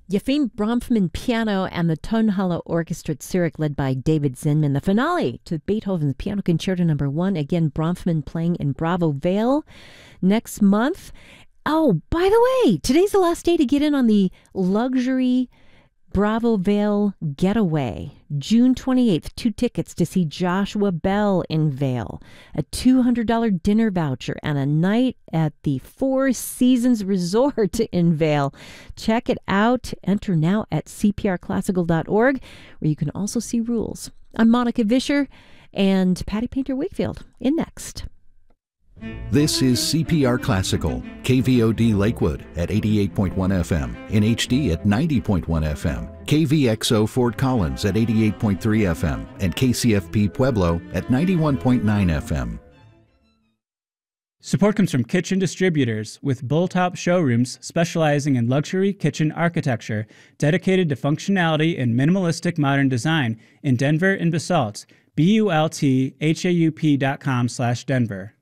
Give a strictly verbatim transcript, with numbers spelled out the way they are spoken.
Yefim Bronfman piano and the Tonhalle Orchestra at Zurich, led by David Zinman. The finale to Beethoven's Piano Concerto Number One. Again, Bronfman playing in Bravo Vale next month. Oh, by the way, today's the last day to get in on the luxury Bravo Vale Getaway. June twenty-eighth, two tickets to see Joshua Bell in Vale, a two hundred dollars dinner voucher, and a night at the Four Seasons Resort in Vale. Check it out. Enter now at c p r classical dot org, where you can also see rules. I'm Monica Vischer, and Patty Painter Wakefield in next. This is C P R Classical, K V O D Lakewood at eighty-eight point one F M, in H D at ninety point one F M, K V X O Fort Collins at eighty-eight point three F M, and K C F P Pueblo at ninety-one point nine F M. Support comes from Kitchen Distributors, with Bulltop showrooms specializing in luxury kitchen architecture, dedicated to functionality and minimalistic modern design in Denver and Basalt. B U L T H A U P dot com slash Denver.